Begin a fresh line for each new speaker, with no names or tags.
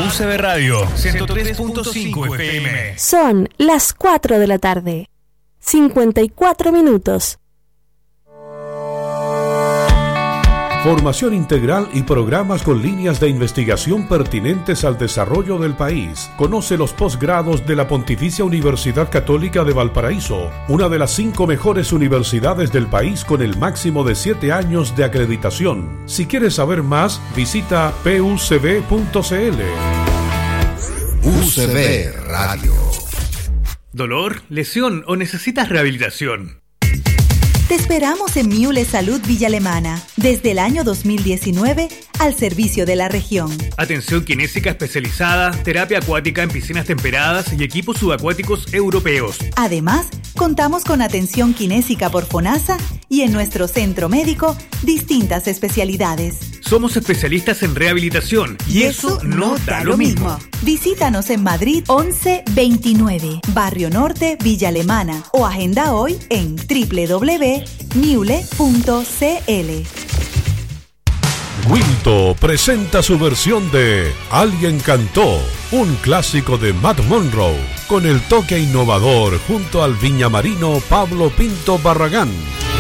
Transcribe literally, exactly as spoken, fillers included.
U C B Radio ciento tres punto cinco F M.
Son las cuatro de la tarde. cincuenta y cuatro minutos.
Formación integral y programas con líneas de investigación pertinentes al desarrollo del país. Conoce los posgrados de la Pontificia Universidad Católica de Valparaíso, una de las cinco mejores universidades del país con el máximo de siete años de acreditación. Si quieres saber más, visita p u c b punto c l.
U C B Radio.
¿Dolor, lesión o necesitas rehabilitación?
Te esperamos en Miule Salud Villa Alemana, desde el año dos mil diecinueve, al servicio de la región.
Atención kinésica especializada, terapia acuática en piscinas temperadas y equipos subacuáticos europeos.
Además, contamos con atención kinésica por FONASA y en nuestro centro médico, distintas especialidades.
Somos especialistas en rehabilitación y, y eso, eso no da, da lo mismo. mismo.
Visítanos en Madrid once veintinueve, Barrio Norte, Villa Alemana, o agenda hoy en doble u doble u doble u punto miule punto c l.
Wilto presenta su versión de Alguien cantó, un clásico de Matt Monroe, con el toque innovador junto al viñamarino Pablo Pinto Barragán.